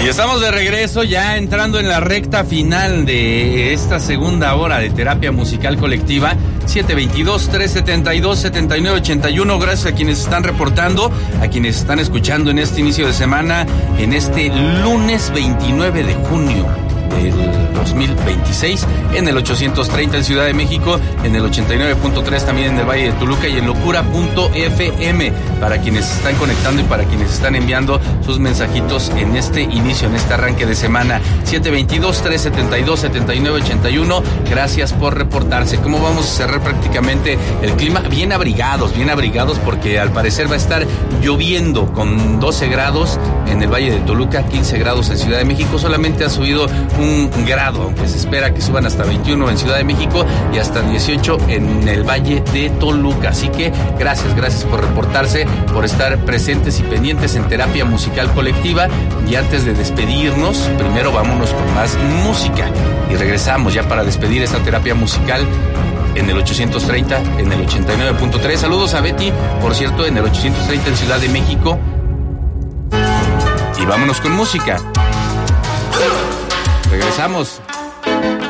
Y estamos de regreso ya entrando en la recta final de esta segunda hora de terapia musical colectiva. 722-372-7981. Gracias a quienes están reportando, a quienes están escuchando en este inicio de semana, en este lunes 29 de junio del 2026, en el 830 en Ciudad de México, en el 89.3 también en el Valle de Toluca y en locura.fm, para quienes están conectando y para quienes están enviando sus mensajitos en este inicio, en este arranque de semana. 722-372-7981. Gracias por reportarse. ¿Cómo vamos a cerrar prácticamente el clima? Bien abrigados porque al parecer va a estar lloviendo con 12 grados en el Valle de Toluca, 15 grados en Ciudad de México. Solamente ha subido un grado, aunque se espera que suban hasta 21 en Ciudad de México y hasta 18 en el Valle de Toluca. Así que gracias por reportarse, por estar presentes y pendientes en terapia musical colectiva. Y antes de despedirnos, primero vámonos con más música y regresamos ya para despedir esta terapia musical en el 830, en el 89.3. Saludos a Betty, por cierto, en el 830 en Ciudad de México. Y vámonos con música. Regresamos.